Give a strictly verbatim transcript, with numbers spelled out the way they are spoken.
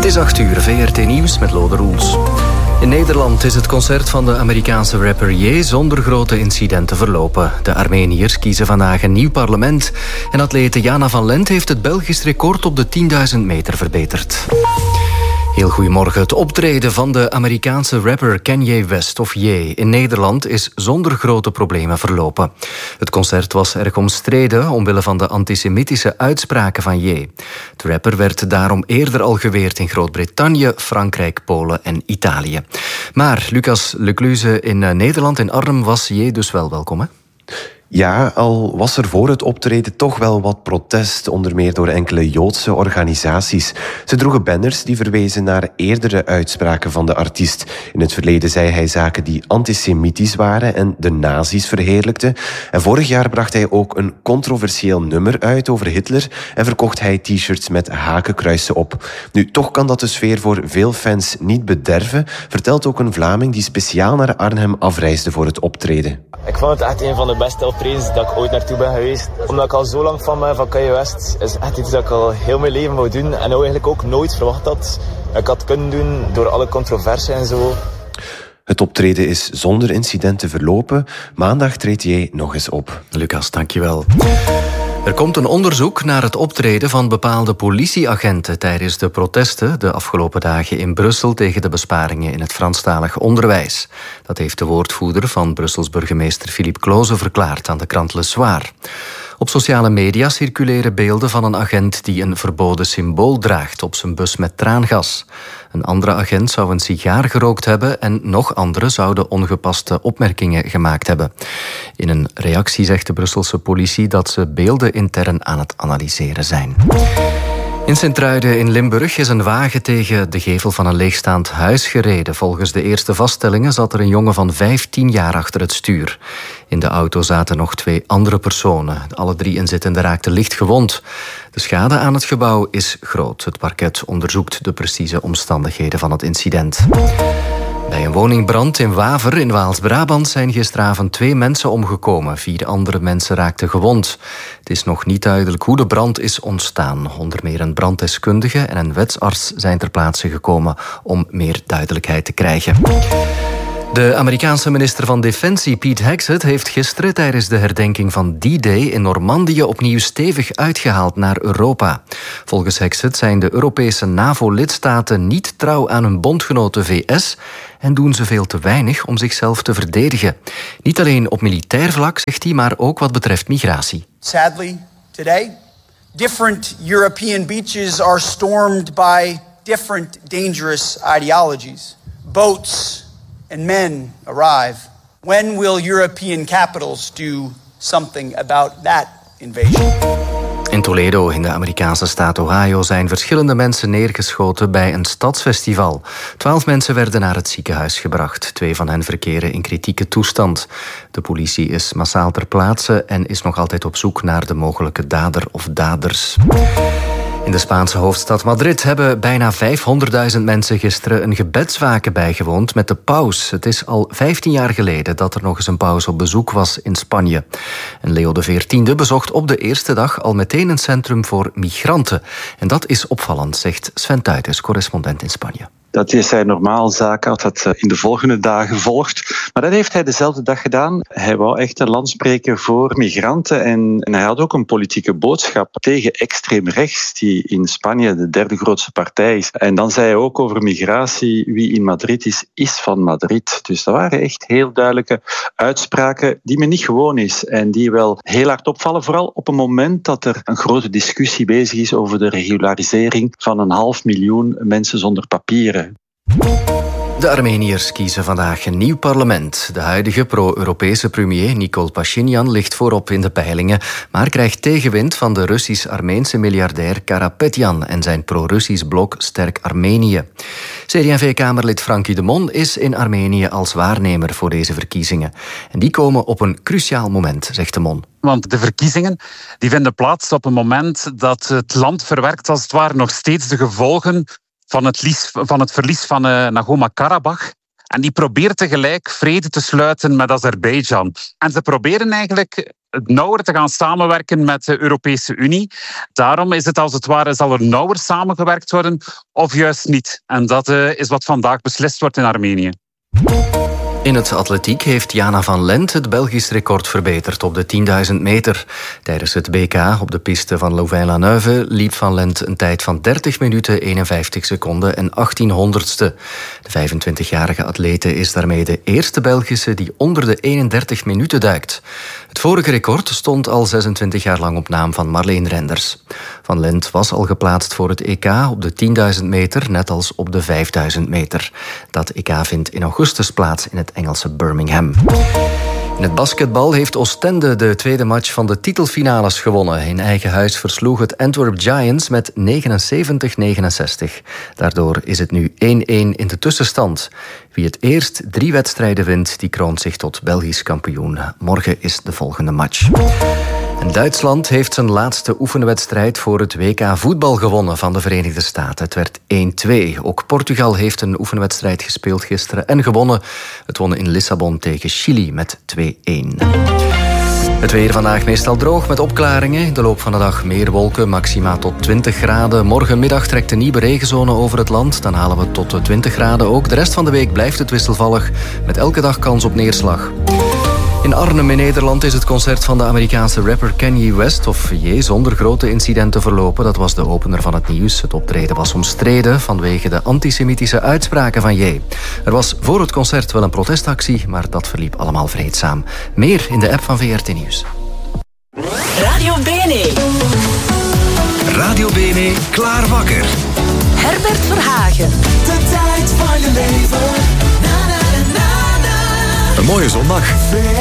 is acht uur, V R T Nieuws met Lode Roels. In Nederland is het concert van de Amerikaanse rapper Ye zonder grote incidenten verlopen. De Armeniërs kiezen vandaag een nieuw parlement. En atlete Jana van Lent heeft het Belgisch record op de tienduizend meter verbeterd. Heel goedemorgen. Het optreden van de Amerikaanse rapper Kanye West, of Ye, in Nederland is zonder grote problemen verlopen. Het concert was erg omstreden omwille van de antisemitische uitspraken van Ye. De rapper werd daarom eerder al geweerd in Groot-Brittannië, Frankrijk, Polen en Italië. Maar Lucas Lecluze in Nederland, in Arnhem, was Ye dus wel welkom, hè? Ja, al was er voor het optreden toch wel wat protest, onder meer door enkele Joodse organisaties. Ze droegen banners die verwezen naar eerdere uitspraken van de artiest. In het verleden zei hij zaken die antisemitisch waren en de nazi's verheerlijkten. En vorig jaar bracht hij ook een controversieel nummer uit over Hitler en verkocht hij t-shirts met hakenkruisen op. Nu, toch kan dat de sfeer voor veel fans niet bederven, vertelt ook een Vlaming die speciaal naar Arnhem afreisde voor het optreden. Ik vond het echt een van de beste optredens dat ik ooit naartoe ben geweest. Omdat ik al zo lang fan ben van Kanye West, is echt iets dat ik al heel mijn leven wou doen. En nou eigenlijk ook nooit verwacht had. Ik had kunnen doen door alle controversie en zo. Het optreden is zonder incidenten verlopen. Maandag treedt jij nog eens op. Lucas, dankjewel. Er komt een onderzoek naar het optreden van bepaalde politieagenten tijdens de protesten de afgelopen dagen in Brussel tegen de besparingen in het Franstalig onderwijs. Dat heeft de woordvoerder van Brussels burgemeester Philippe Cloze verklaard aan de krant Le Soir. Op sociale media circuleren beelden van een agent die een verboden symbool draagt op zijn bus met traangas. Een andere agent zou een sigaar gerookt hebben en nog anderen zouden ongepaste opmerkingen gemaakt hebben. In een reactie zegt de Brusselse politie dat ze beelden intern aan het analyseren zijn. In Sint-Truiden in Limburg is een wagen tegen de gevel van een leegstaand huis gereden. Volgens de eerste vaststellingen zat er een jongen van vijftien jaar achter het stuur. In de auto zaten nog twee andere personen. Alle drie inzittenden raakten licht gewond. De schade aan het gebouw is groot. Het parket onderzoekt de precieze omstandigheden van het incident. Bij een woningbrand in Waver in Waals-Brabant zijn gisteravond twee mensen omgekomen. Vier andere mensen raakten gewond. Het is nog niet duidelijk hoe de brand is ontstaan. Onder meer een branddeskundige en een wetsarts zijn ter plaatse gekomen om meer duidelijkheid te krijgen. De Amerikaanse minister van Defensie Pete Hegseth heeft gisteren tijdens de herdenking van D-Day in Normandië opnieuw stevig uitgehaald naar Europa. Volgens Hegseth zijn de Europese NAVO-lidstaten niet trouw aan hun bondgenoten V S en doen ze veel te weinig om zichzelf te verdedigen. Niet alleen op militair vlak, zegt hij, maar ook wat betreft migratie. Sadly, today, different European beaches are stormed by different dangerous ideologies. Boats and men arrive. When will European capitals do something about that invasion? In Toledo, in de Amerikaanse staat Ohio, zijn verschillende mensen neergeschoten bij een stadsfestival. Twaalf mensen werden naar het ziekenhuis gebracht. Twee van hen verkeren in kritieke toestand. De politie is massaal ter plaatse en is nog altijd op zoek naar de mogelijke dader of daders. In de Spaanse hoofdstad Madrid hebben bijna vijfhonderdduizend mensen gisteren een gebedswaken bijgewoond met de paus. Het is al vijftien jaar geleden dat er nog eens een paus op bezoek was in Spanje. En Leo de veertiende bezocht op de eerste dag al meteen een centrum voor migranten. En dat is opvallend, zegt Sven Tuitens, correspondent in Spanje. Dat is hij normaal zaak als dat in de volgende dagen volgt. Maar dat heeft hij dezelfde dag gedaan. Hij wou echt een land spreken voor migranten. En, en hij had ook een politieke boodschap tegen extreem rechts, die in Spanje de derde grootste partij is. En dan zei hij ook over migratie, wie in Madrid is, is van Madrid. Dus dat waren echt heel duidelijke uitspraken die men niet gewoon is. En die wel heel hard opvallen, vooral op een moment dat er een grote discussie bezig is over de regularisering van een half miljoen mensen zonder papieren. De Armeniërs kiezen vandaag een nieuw parlement. De huidige pro-Europese premier Nikol Pashinyan ligt voorop in de peilingen, maar krijgt tegenwind van de Russisch-Armeense miljardair Karapetyan en zijn pro-Russisch blok Sterk Armenië. C D en V-kamerlid Frankie de Mon is in Armenië als waarnemer voor deze verkiezingen. En die komen op een cruciaal moment, zegt de Mon. Want de verkiezingen die vinden plaats op een moment dat het land verwerkt als het ware nog steeds de gevolgen van het, lies, van het verlies van uh, Nagorno-Karabach. En die probeert tegelijk vrede te sluiten met Azerbeidzjan. En ze proberen eigenlijk nauwer te gaan samenwerken met de Europese Unie. Daarom is het als het ware, zal er nauwer samengewerkt worden of juist niet. En dat uh, is wat vandaag beslist wordt in Armenië. In het atletiek heeft Jana van Lent het Belgisch record verbeterd op de tienduizend meter. Tijdens het B K op de piste van Louvain-la-Neuve liep van Lent een tijd van dertig minuten, eenenvijftig seconden en achttien honderdste. De vijfentwintigjarige atlete is daarmee de eerste Belgische die onder de eenendertig minuten duikt. Het vorige record stond al zesentwintig jaar lang op naam van Marleen Renders. Van Lent was al geplaatst voor het E K op de tienduizend meter, net als op de vijfduizend meter. Dat E K vindt in augustus plaats in het Engelse Birmingham. In het basketbal heeft Oostende de tweede match van de titelfinales gewonnen. In eigen huis versloeg het Antwerp Giants met negenenzeventig negenenzestig. Daardoor is het nu één-één in de tussenstand. Wie het eerst drie wedstrijden wint, die kroont zich tot Belgisch kampioen. Morgen is de volgende match. En Duitsland heeft zijn laatste oefenwedstrijd voor het W K voetbal gewonnen van de Verenigde Staten. Het werd één-twee. Ook Portugal heeft een oefenwedstrijd gespeeld gisteren en gewonnen. Het won in Lissabon tegen Chili met twee-één. Het weer vandaag meestal droog met opklaringen. In de loop van de dag meer wolken, maxima tot twintig graden. Morgenmiddag trekt een nieuwe regenzone over het land. Dan halen we tot twintig graden ook. De rest van de week blijft het wisselvallig, met elke dag kans op neerslag. In Arnhem in Nederland is het concert van de Amerikaanse rapper Kanye West of Ye zonder grote incidenten verlopen. Dat was de opener van het nieuws. Het optreden was omstreden vanwege de antisemitische uitspraken van Ye. Er was voor het concert wel een protestactie, maar dat verliep allemaal vreedzaam. Meer in de app van V R T Nieuws. Radio Bene. Radio Bene, klaar wakker. Herbert Verhagen. De tijd van je leven. Na, na, na, na, na. Een mooie zondag.